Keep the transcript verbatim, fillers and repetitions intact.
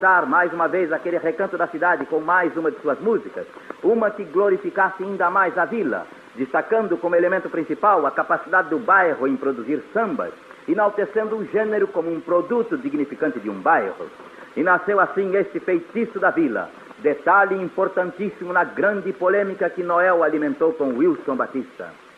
mais uma vez aquele recanto da cidade com mais uma de suas músicas, uma que glorificasse ainda mais a vila, destacando como elemento principal a capacidade do bairro em produzir sambas, enaltecendo o gênero como um produto dignificante de um bairro. E nasceu assim este feitiço da vila, detalhe importantíssimo na grande polêmica que Noel alimentou com Wilson Batista.